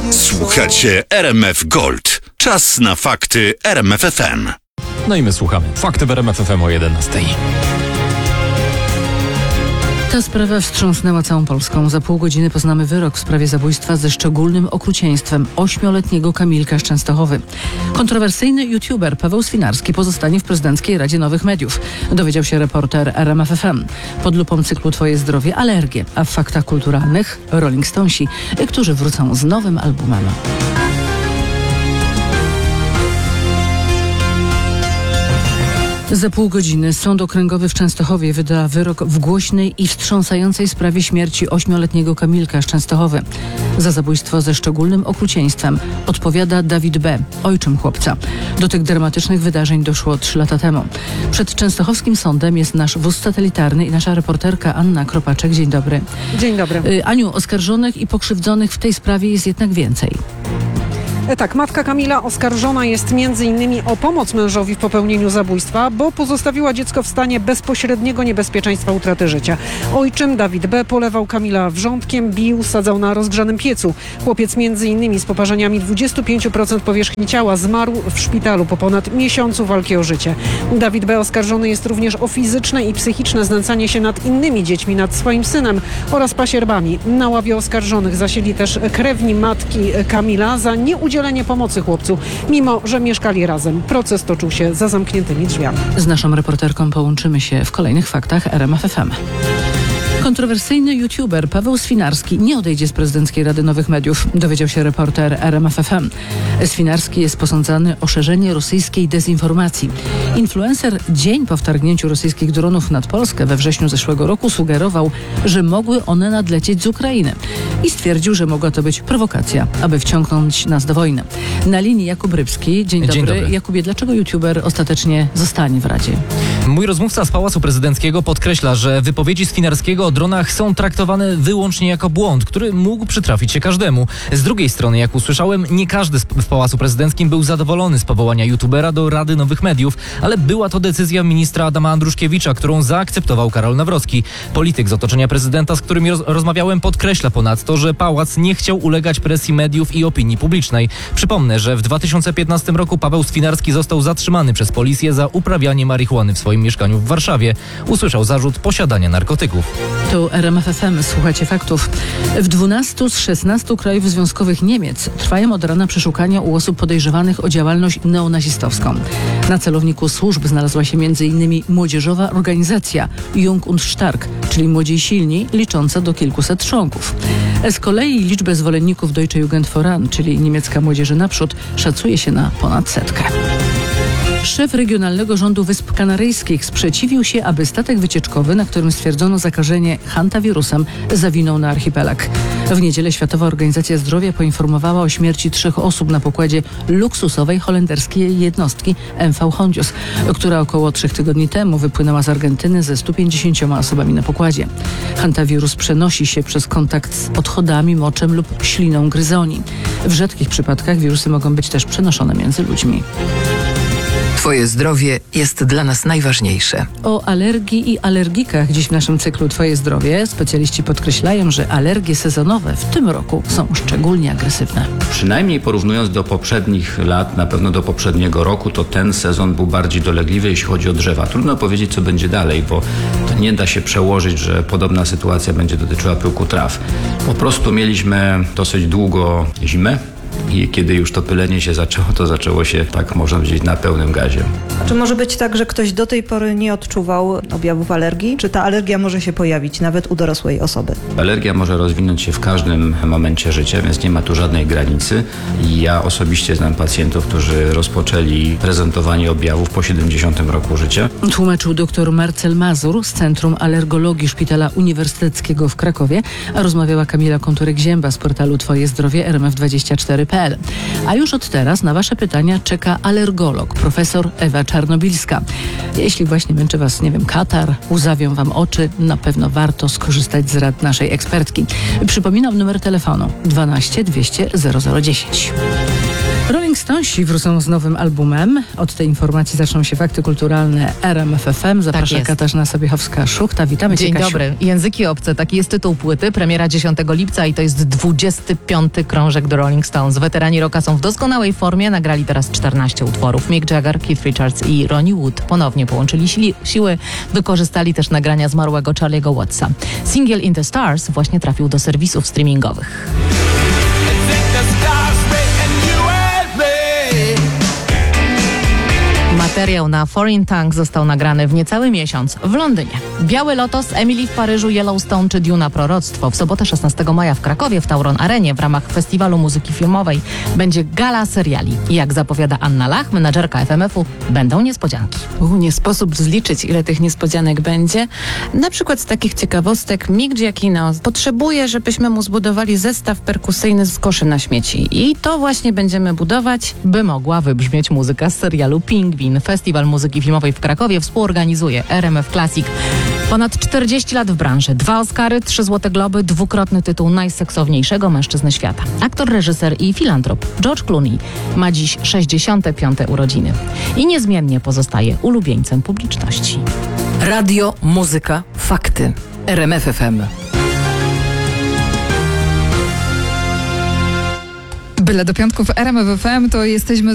Słuchacie RMF Gold. Czas na fakty RMF FM. No i my słuchamy. Fakty w RMF FM o 11. Ta sprawa wstrząsnęła całą Polską. Za pół godziny poznamy wyrok w sprawie zabójstwa ze szczególnym okrucieństwem 8-letniego Kamilka z Częstochowy. Kontrowersyjny youtuber Paweł Swinarski pozostanie w Prezydenckiej Radzie Nowych Mediów. Dowiedział się reporter RMF FM. Pod lupą cyklu Twoje zdrowie alergie, a w faktach kulturalnych Rolling Stonesi, którzy wrócą z nowym albumem. Za pół godziny Sąd Okręgowy w Częstochowie wyda wyrok w głośnej i wstrząsającej sprawie śmierci 8-letniego Kamilka z Częstochowy. Za zabójstwo ze szczególnym okrucieństwem odpowiada Dawid B., ojczym chłopca. Do tych dramatycznych wydarzeń doszło 3 lata temu. Przed częstochowskim sądem jest nasz wóz satelitarny i nasza reporterka Anna Kropaczek. Dzień dobry. Dzień dobry. Aniu, oskarżonych i pokrzywdzonych w tej sprawie jest jednak więcej. Tak, matka Kamila oskarżona jest m.in. o pomoc mężowi w popełnieniu zabójstwa, bo pozostawiła dziecko w stanie bezpośredniego niebezpieczeństwa utraty życia. Ojczym Dawid B. polewał Kamila wrzątkiem, bił, sadzał na rozgrzanym piecu. Chłopiec m.in. z poparzeniami 25% powierzchni ciała zmarł w szpitalu po ponad miesiącu walki o życie. Dawid B. oskarżony jest również o fizyczne i psychiczne znęcanie się nad innymi dziećmi, nad swoim synem oraz pasierbami. Na ławie oskarżonych zasiedli też krewni matki Kamila za nieudzielenie pomocy chłopcu, mimo że mieszkali razem. Proces toczył się za zamkniętymi drzwiami. Z naszą reporterką połączymy się w kolejnych faktach RMF FM. Kontrowersyjny youtuber Paweł Swinarski nie odejdzie z Prezydenckiej Rady Nowych Mediów, dowiedział się reporter RMF FM. Swinarski jest posądzany o szerzenie rosyjskiej dezinformacji. Influencer dzień po wtargnięciu rosyjskich dronów nad Polskę we wrześniu zeszłego roku sugerował, że mogły one nadlecieć z Ukrainy i stwierdził, że mogła to być prowokacja, aby wciągnąć nas do wojny. Na linii Jakub Rybski. Dzień dobry. Jakubie, dlaczego youtuber ostatecznie zostanie w Radzie? Mój rozmówca z Pałacu Prezydenckiego podkreśla, że wypowiedzi Swinarskiego o dronach są traktowane wyłącznie jako błąd, który mógł przytrafić się każdemu. Z drugiej strony, jak usłyszałem, nie każdy w Pałacu Prezydenckim był zadowolony z powołania youtubera do Rady Nowych Mediów, ale była to decyzja ministra Adama Andruszkiewicza, którą zaakceptował Karol Nawrocki. Polityk z otoczenia prezydenta, z którym rozmawiałem, podkreśla ponadto, że Pałac nie chciał ulegać presji mediów i opinii publicznej. Przypomnę, że w 2015 roku Paweł Swinarski został zatrzymany przez policję za uprawianie marihuany w swoim mieszkaniu w Warszawie. Usłyszał zarzut posiadania narkotyków. Tu RMF FM, słuchacie faktów. W 12 z 16 krajów związkowych Niemiec trwają od rana przeszukania u osób podejrzewanych o działalność neonazistowską. Na celowniku służb znalazła się m.in. młodzieżowa organizacja Jung und Stark, czyli Młodzi i Silni, licząca do kilkuset członków. Z kolei liczbę zwolenników Deutsche Jugend voran, czyli niemiecka Młodzieży Naprzód, szacuje się na ponad 100. Szef Regionalnego Rządu Wysp Kanaryjskich sprzeciwił się, aby statek wycieczkowy, na którym stwierdzono zakażenie hantawirusem, zawinął na archipelag. W niedzielę Światowa Organizacja Zdrowia poinformowała o śmierci 3 osób na pokładzie luksusowej holenderskiej jednostki MV Hondius, która około 3 tygodni temu wypłynęła z Argentyny ze 150 osobami na pokładzie. Hantawirus przenosi się przez kontakt z odchodami, moczem lub śliną gryzoni. W rzadkich przypadkach wirusy mogą być też przenoszone między ludźmi. Twoje zdrowie jest dla nas najważniejsze. O alergii i alergikach dziś w naszym cyklu Twoje zdrowie. Specjaliści podkreślają, że alergie sezonowe w tym roku są szczególnie agresywne. Przynajmniej porównując do poprzednich lat, na pewno do poprzedniego roku, to ten sezon był bardziej dolegliwy, jeśli chodzi o drzewa. Trudno powiedzieć, co będzie dalej, bo to nie da się przełożyć, że podobna sytuacja będzie dotyczyła pyłku traw. Po prostu mieliśmy dosyć długo zimę. I kiedy już to pylenie się zaczęło, to zaczęło się, tak można powiedzieć, na pełnym gazie. Czy może być tak, że ktoś do tej pory nie odczuwał objawów alergii? Czy ta alergia może się pojawić nawet u dorosłej osoby? Alergia może rozwinąć się w każdym momencie życia, więc nie ma tu żadnej granicy. I ja osobiście znam pacjentów, którzy rozpoczęli prezentowanie objawów po 70 roku życia. Tłumaczył dr Marcel Mazur z Centrum Alergologii Szpitala Uniwersyteckiego w Krakowie, a rozmawiała Kamila Konturek-Zięba z portalu Twoje zdrowie RMF24.pl. A już od teraz na Wasze pytania czeka alergolog, profesor Ewa Czarnobilska. Jeśli właśnie męczy Was, katar, łzawią Wam oczy, na pewno warto skorzystać z rad naszej ekspertki. Przypominam numer telefonu 12 200 0010. Rolling Stonesi wrócą z nowym albumem. Od tej informacji zaczną się fakty kulturalne RMF FM. Zaprasza jest. Katarzyna Sobiechowska-Szuchta. Witamy Cię, Dzień Kasiu. dobry. Języki obce, taki jest tytuł płyty. Premiera 10 lipca i to jest 25. krążek The Rolling Stones. Weterani rocka są w doskonałej formie. Nagrali teraz 14 utworów. Mick Jagger, Keith Richards i Ronnie Wood ponownie połączyli siły. Wykorzystali też nagrania zmarłego Charlie'ego Wattsa. Single In The Stars właśnie trafił do serwisów streamingowych. Materiał na Foreign Tongue został nagrany w niecały miesiąc w Londynie. Biały Lotos, Emily w Paryżu, Yellowstone czy Duna Proroctwo. W sobotę 16 maja w Krakowie w Tauron Arenie w ramach Festiwalu Muzyki Filmowej będzie gala seriali. I jak zapowiada Anna Lach, menadżerka FMF-u, będą niespodzianki. Nie sposób zliczyć, ile tych niespodzianek będzie. Na przykład z takich ciekawostek Mick Giacchino potrzebuje, żebyśmy mu zbudowali zestaw perkusyjny z koszy na śmieci. I to właśnie będziemy budować. By mogła wybrzmieć muzyka z serialu Pingwin. Festiwal Muzyki Filmowej w Krakowie współorganizuje RMF Classic. Ponad 40 lat w branży, 2 Oscary, 3 Złote Globy, 2-krotny tytuł najseksowniejszego mężczyzny świata. Aktor, reżyser i filantrop George Clooney ma dziś 65. urodziny i niezmiennie pozostaje ulubieńcem publiczności. Radio, muzyka, fakty. RMF FM. Byle do piątków RMF FM to jesteśmy